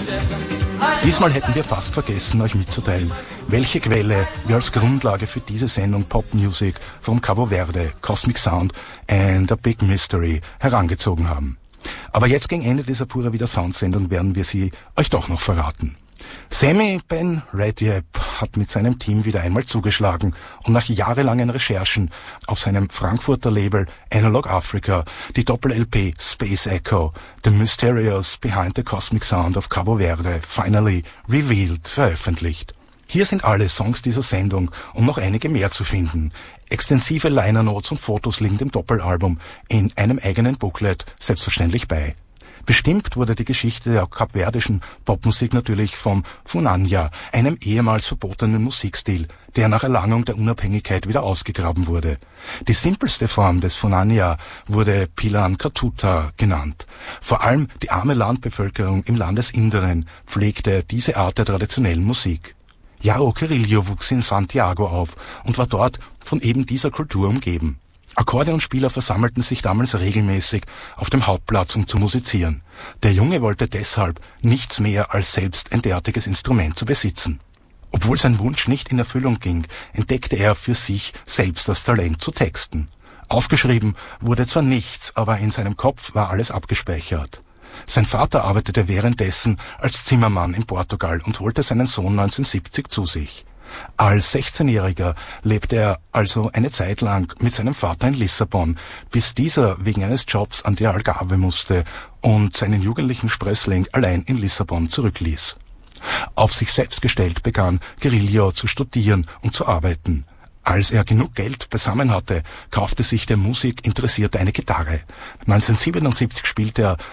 Diesmal hätten wir fast vergessen, euch mitzuteilen, welche Quelle wir als Grundlage für diese Sendung Pop Music from Cabo Verde, Cosmic Sound and a Big Mystery herangezogen haben. Aber jetzt gegen Ende dieser Pura Vida Sound-Sendung werden wir sie euch doch noch verraten. Sammy Ben Redjeb hat mit seinem Team wieder einmal zugeschlagen und nach jahrelangen Recherchen auf seinem Frankfurter Label Analog Africa die Doppel-LP Space Echo, The Mysterious Behind the Cosmic Sound of Cabo Verde, finally revealed, veröffentlicht. Hier sind alle Songs dieser Sendung und noch einige mehr zu finden. Extensive Liner Notes und Fotos liegen dem Doppelalbum in einem eigenen Booklet selbstverständlich bei. Bestimmt wurde die Geschichte der kapverdischen Popmusik natürlich vom Funanya, einem ehemals verbotenen Musikstil, der nach Erlangung der Unabhängigkeit wieder ausgegraben wurde. Die simpelste Form des Funanya wurde Pilan Katuta genannt. Vor allem die arme Landbevölkerung im Landesinneren pflegte diese Art der traditionellen Musik. Yao Cirillo wuchs in Santiago auf und war dort von eben dieser Kultur umgeben. Akkordeonspieler versammelten sich damals regelmäßig auf dem Hauptplatz, um zu musizieren. Der Junge wollte deshalb nichts mehr als selbst ein derartiges Instrument zu besitzen. Obwohl sein Wunsch nicht in Erfüllung ging, entdeckte er für sich selbst das Talent zu texten. Aufgeschrieben wurde zwar nichts, aber in seinem Kopf war alles abgespeichert. Sein Vater arbeitete währenddessen als Zimmermann in Portugal und holte seinen Sohn 1970 zu sich. Als 16-Jähriger lebte er also eine Zeit lang mit seinem Vater in Lissabon, bis dieser wegen eines Jobs an die Algarve musste und seinen jugendlichen Sprössling allein in Lissabon zurückließ. Auf sich selbst gestellt begann Cirillo zu studieren und zu arbeiten. Als er genug Geld beisammen hatte, kaufte sich der Musikinteressierte eine Gitarre. 1977 spielte er